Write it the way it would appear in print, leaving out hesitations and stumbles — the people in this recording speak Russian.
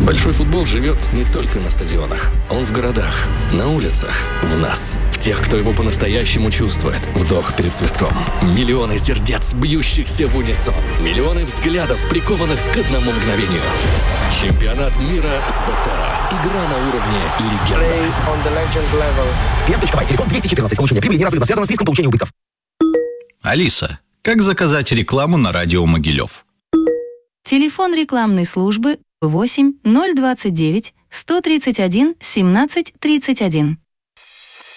Большой футбол живет не только на стадионах. Он в городах, на улицах, в нас. В тех, кто его по-настоящему чувствует. Вдох перед свистком. Миллионы сердец, бьющихся в унисон. Миллионы взглядов, прикованных к одному мгновению. Чемпионат мира с Беттера. Игра на уровне легенда. Клиент.бай, телефон 214. Получение прибыли неразрывно связано с риском получения убытков. Алиса, как заказать рекламу на радио Могилев? Телефон рекламной службы 8 029 131 17 31.